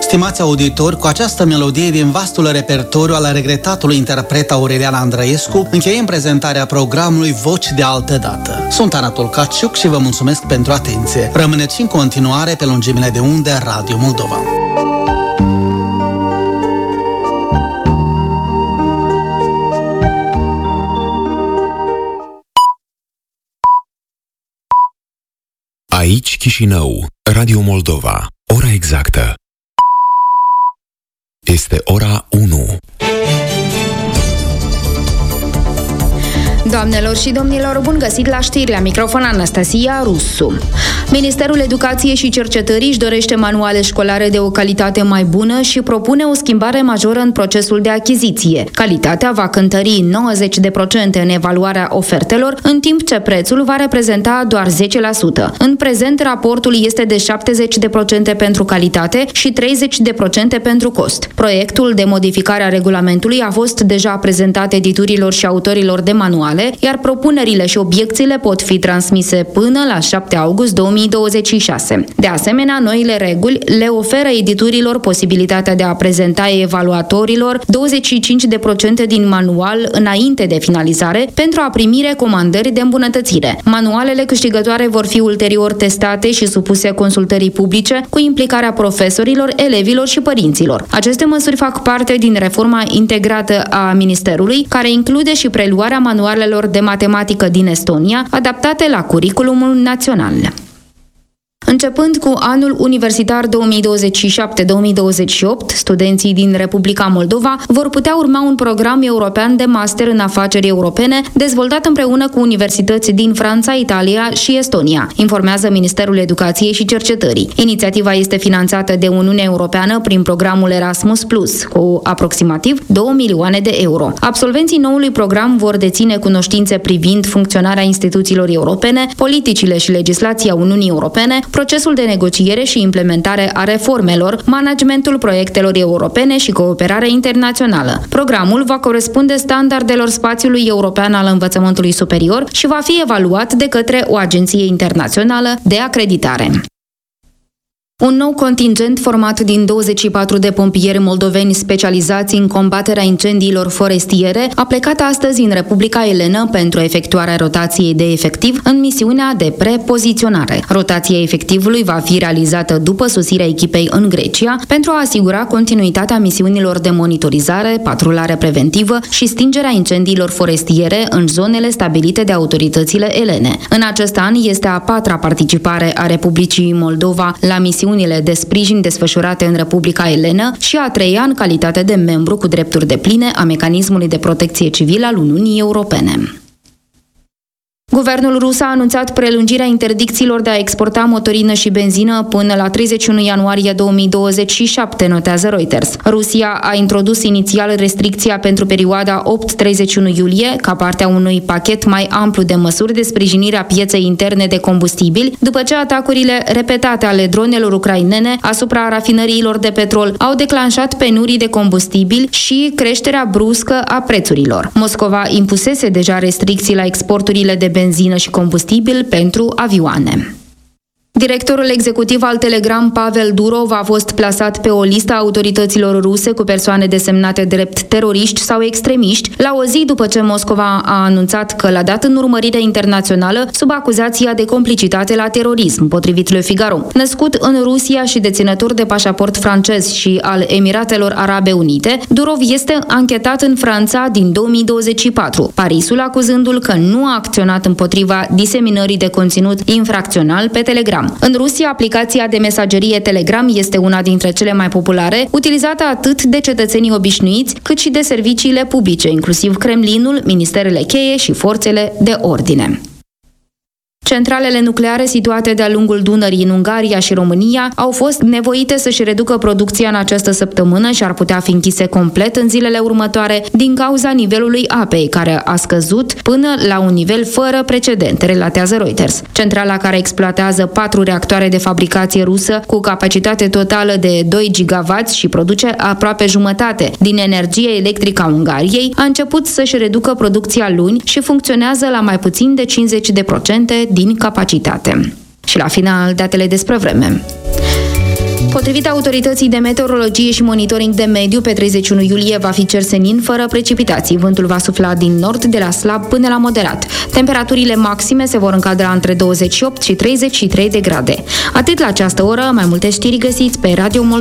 Stimați auditori, cu această melodie din vastul repertoriu al regretatului interpret Aurelian Andrăescu, încheiem prezentarea programului Voci de altă dată. Sunt Anatol Caciuc și vă mulțumesc pentru atenție. Rămâneți în continuare pe lungimile de undă Radio Moldova. Aici Chișinău, Radio Moldova. Ora exactă este ora 1. Doamnelor și domnilor, bun găsit la știri, la microfon Anastasia Rusu. Ministerul Educației și Cercetării își dorește manuale școlare de o calitate mai bună și propune o schimbare majoră în procesul de achiziție. Calitatea va cântări 90% în evaluarea ofertelor, în timp ce prețul va reprezenta doar 10%. În prezent, raportul este de 70% pentru calitate și 30% pentru cost. Proiectul de modificare a regulamentului a fost deja prezentat editurilor și autorilor de manuale, iar propunerile și obiecțiile pot fi transmise până la 7 august 2026. De asemenea, noile reguli le oferă editurilor posibilitatea de a prezenta evaluatorilor 25% din manual înainte de finalizare pentru a primi recomandări de îmbunătățire. Manualele câștigătoare vor fi ulterior testate și supuse consultării publice cu implicarea profesorilor, elevilor și părinților. Aceste măsuri fac parte din reforma integrată a Ministerului, care include și preluarea manualelor de matematică din Estonia, adaptate la curiculumul național. Începând cu anul universitar 2027-2028, studenții din Republica Moldova vor putea urma un program european de master în afaceri europene, dezvoltat împreună cu universități din Franța, Italia și Estonia, informează Ministerul Educației și Cercetării. Inițiativa este finanțată de Uniunea Europeană prin programul Erasmus+, cu aproximativ 2 milioane de euro. Absolvenții noului program vor deține cunoștințe privind funcționarea instituțiilor europene, politicile și legislația Uniunii Europene, procesul de negociere și implementare a reformelor, managementul proiectelor europene și cooperarea internațională. Programul va corespunde standardelor spațiului european al învățământului superior și va fi evaluat de către o agenție internațională de acreditare. Un nou contingent format din 24 de pompieri moldoveni specializați în combaterea incendiilor forestiere a plecat astăzi în Republica Elenă pentru efectuarea rotației de efectiv în misiunea de prepoziționare. Rotația efectivului va fi realizată după sosirea echipei în Grecia pentru a asigura continuitatea misiunilor de monitorizare, patrulare preventivă și stingerea incendiilor forestiere în zonele stabilite de autoritățile elene. În acest an este a 4-a participare a Republicii Moldova la misiunile de sprijin desfășurate în Republica Elenă și a 3-a în calitate de membru cu drepturi depline a mecanismului de protecție civilă al Uniunii Europene. Guvernul rus a anunțat prelungirea interdicțiilor de a exporta motorină și benzină până la 31 ianuarie 2027, notează Reuters. Rusia a introdus inițial restricția pentru perioada 8-31 iulie, ca parte a unui pachet mai amplu de măsuri de sprijinire a pieței interne de combustibili, după ce atacurile repetate ale dronelor ucrainene asupra rafinăriilor de petrol au declanșat penurii de combustibil și creșterea bruscă a prețurilor. Moscova impusese deja restricții la exporturile de benzină și combustibil pentru avioane. Directorul executiv al Telegram, Pavel Durov, a fost plasat pe o listă a autorităților ruse cu persoane desemnate drept teroriști sau extremiști, la o zi după ce Moscova a anunțat că l-a dat în urmărire internațională sub acuzația de complicitate la terorism, potrivit Le Figaro. Născut în Rusia și deținător de pașaport francez și al Emiratelor Arabe Unite, Durov este anchetat în Franța din 2024, Parisul acuzându-l că nu a acționat împotriva diseminării de conținut infracțional pe Telegram. În Rusia, aplicația de mesagerie Telegram este una dintre cele mai populare, utilizată atât de cetățenii obișnuiți, cât și de serviciile publice, inclusiv Kremlinul, ministerele cheie și forțele de ordine. Centralele nucleare situate de-a lungul Dunării în Ungaria și România au fost nevoite să-și reducă producția în această săptămână și ar putea fi închise complet în zilele următoare din cauza nivelului apei, care a scăzut până la un nivel fără precedent, relatează Reuters. Centrala, care exploatează 4 reactoare de fabricație rusă cu capacitate totală de 2 gigawatts și produce aproape jumătate din energie electrică a Ungariei, a început să-și reducă producția luni și funcționează la mai puțin de 50% din capacitate. Și la final, datele despre vreme. Potrivit autorității de meteorologie și monitoring de mediu, pe 31 iulie va fi cer senin fără precipitații. Vântul va sufla din nord de la slab până la moderat. Temperaturile maxime se vor încadra între 28 și 33 de grade. Atât la această oră, mai multe știri găsiți pe Radio Moldova.